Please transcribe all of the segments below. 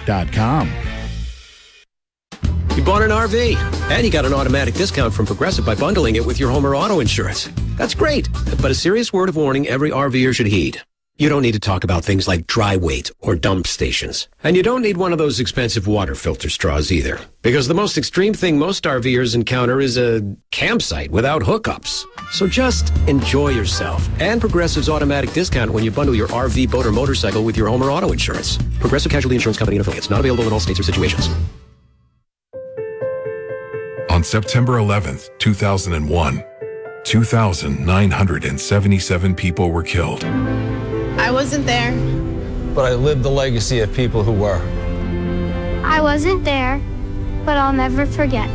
SkyWatchWeather.com. You bought an RV, and you got an automatic discount from Progressive by bundling it with your home or auto insurance. That's great, but a serious word of warning every RVer should heed. You don't need to talk about things like dry weight or dump stations. And you don't need one of those expensive water filter straws either. Because the most extreme thing most RVers encounter is a campsite without hookups. So just enjoy yourself and Progressive's automatic discount when you bundle your RV, boat, or motorcycle with your home or auto insurance. Progressive Casualty Insurance Company and affiliates. Not available in all states or situations. On September 11th, 2001, 2,977 people were killed. I wasn't there. But I lived the legacy of people who were. I wasn't there, but I'll never forget.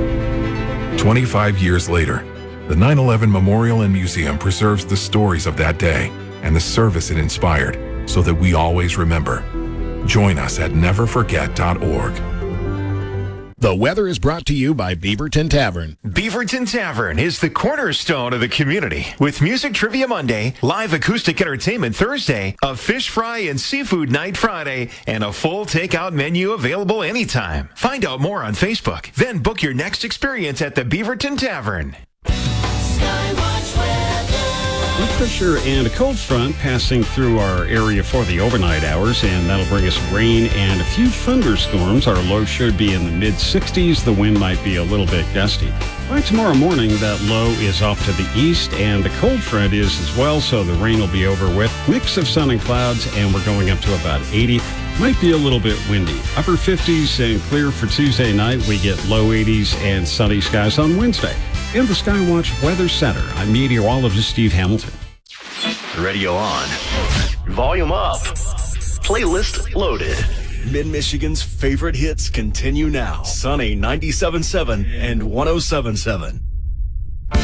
25 years later, the 9/11 Memorial and Museum preserves the stories of that day and the service it inspired so that we always remember. Join us at neverforget.org. The weather is brought to you by Beaverton Tavern. Beaverton Tavern is the cornerstone of the community. With Music Trivia Monday, live acoustic entertainment Thursday, a fish fry and seafood night Friday, and a full takeout menu available anytime. Find out more on Facebook. Then book your next experience at the Beaverton Tavern. Low pressure and a cold front passing through our area for the overnight hours, and that'll bring us rain and a few thunderstorms. Our low should be in the mid-60s. The wind might be a little bit gusty. By tomorrow morning, that low is off to the east, and the cold front is as well, so the rain will be over with. Mix of sun and clouds, and we're going up to about 80. Might be a little bit windy. Upper 50s and clear for Tuesday night. We get low 80s and sunny skies on Wednesday. In the Skywatch Weather Center, I'm meteorologist Steve Hamilton. Radio on. Volume up. Playlist loaded. Mid-Michigan's favorite hits continue now. Sunny 97.7 and 107.7.